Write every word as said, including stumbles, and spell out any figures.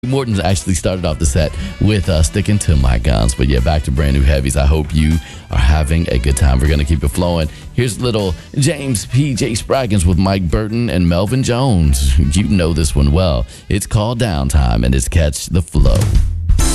Morton's actually started off the set with uh, Sticking to My Guns. But yeah, back to brand new heavies. I hope you are having a good time. We're going to keep it flowing. Here's little James P J Spraggins with Mike Burton and Melvin Jones. You know this one well. It's called Downtime, and it's Catch the Flow.